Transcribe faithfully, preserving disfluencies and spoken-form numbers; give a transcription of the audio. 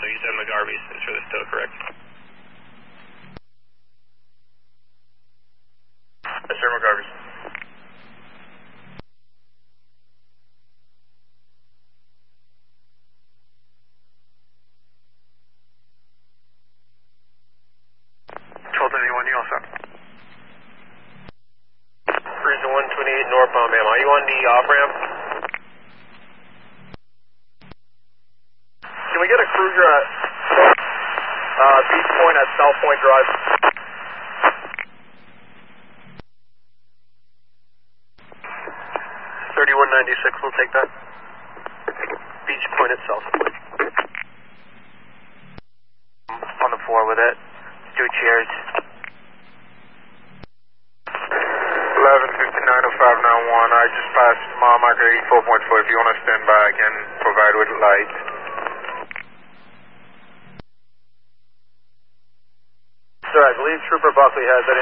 you said McGarvey's. Make sure that's still correct. Yes, sir, McGarvey's. twelve thirty-one, you all set? Cruiser one twenty-eight northbound, ma'am. Are you on the off-ramp? Can we get a cruiser at uh, Beach Point at South Point Drive? thirty-one ninety-six, we'll take that. Beach Point at South Point. On the floor with it. Two chairs. eleven fifty-nine oh five nine one, I just passed mile marker eighty-four point four. If you want to stand by, I can provide with light. Sir, I believe Trooper Buckley has that